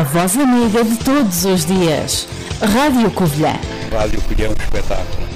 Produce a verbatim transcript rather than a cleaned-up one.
a voz amiga de todos os dias. Rádio Covilhã. Rádio Covilhã é um espetáculo.